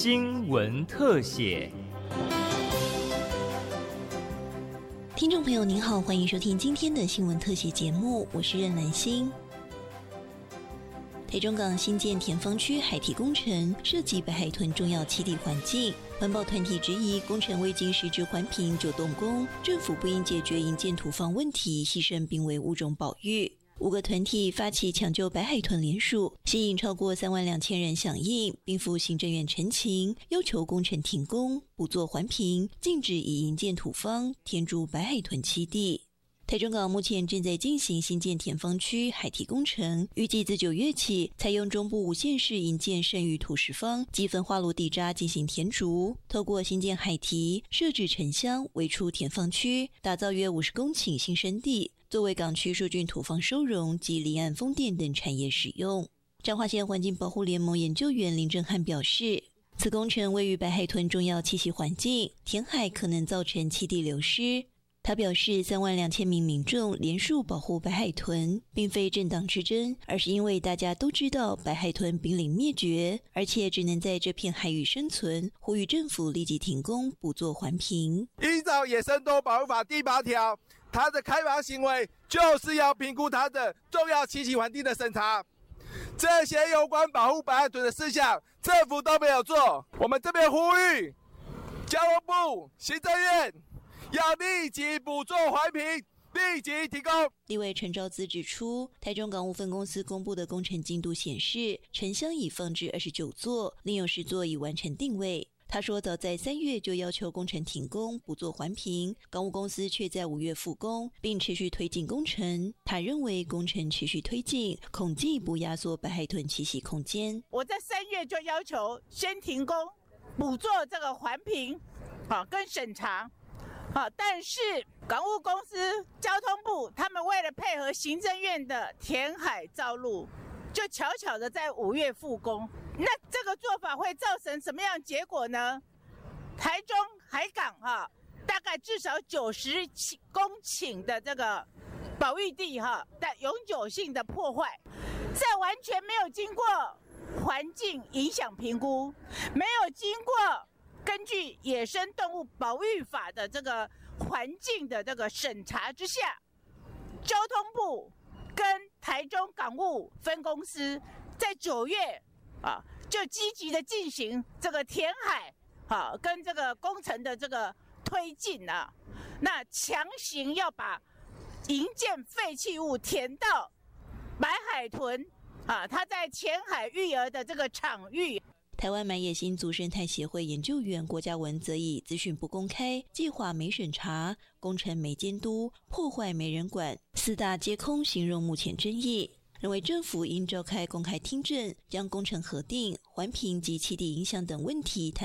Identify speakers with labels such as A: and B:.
A: 新闻特写。
B: 听众朋友您好，欢迎收听今天的新闻特写节目，我是任兰心。台中港新建田方区海堤工程涉及北海豚重要栖地环境，环保团体质疑工程未经实质环评就动工，政府不应解决营建土方问题，牺牲濒危物种保育。5个团体发起抢救白海豚联署，吸引超过32000人响应，并赴行政院陈情，要求工程停工，不做环评，禁止以营建土方填筑白海豚栖地。台中港目前正在进行新建田方区海堤工程，预计自9月起采用中部5县市营建剩余土石方及焚化炉地渣进行填筑，透过新建海堤设置沉箱围出田方区，打造约50公顷新生地，作为港区数郡土方收容及离岸风电等产业使用。彰化县环境保护联盟研究员林正汉表示，此工程位于白海豚重要栖息环境，填海可能造成栖地流失。他表示，32000名民众联署保护白海豚，并非政党之争，而是因为大家都知道白海豚濒临灭绝，而且只能在这片海域生存，呼吁政府立即停工，不做环评。
C: 依照野生动物保护法第8条，它的开发行为就是要评估它的重要栖息环境的审查。这些有关保护白海豚的事项，政府都没有做。我们这边呼吁交通部、行政院要立即补做环评，立即提供。
B: 立委陈昭资指出，台中港务分公司公布的工程进度显示，沉箱已放置29座，另有10座已完成定位。他说，早在3月就要求工程停工，不做环评，港务公司却在5月复工，并持续推进工程。他认为工程持续推进，恐进一步压缩白海豚栖息空间。
D: 我在3月就要求先停工，补做这个环评，跟审查。但是港务公司、交通部他们为了配合行政院的填海造陆，就悄悄的在5月复工。那这个做法会造成什么样的结果呢？台中海港大概至少90公顷的这个保育地的永久性的破坏，在完全没有经过环境影响评估，没有经过根据野生动物保育法的这个环境的这个审查之下，交通部跟台中港务分公司在9月就积极的进行这个填海跟这个工程的这个推进那强行要把营建废弃物填到白海豚它在前海育儿的这个场域。
B: 台湾买野新族生态协会研究员郭嘉文则以资讯不公开、计划没审查、工程没监督、破坏没人管4大皆空形容目前争议，认为政府应召开公开听证，将工程核定、环评及栖地影响等问题